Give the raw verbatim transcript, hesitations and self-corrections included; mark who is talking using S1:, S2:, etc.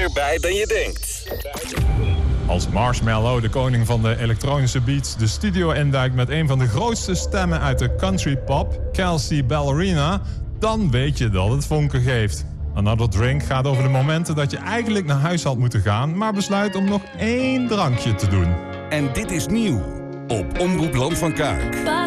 S1: dichterbij dan je denkt.
S2: Als Marshmello, de koning van de elektronische beats, de studio induikt met een van de grootste stemmen uit de country pop, Kelsey Ballerina, dan weet je dat het vonken geeft. Another Drink gaat over de momenten dat je eigenlijk naar huis had moeten gaan, maar besluit om nog één drankje te doen.
S1: En dit is nieuw op Omroep Land van Kuik.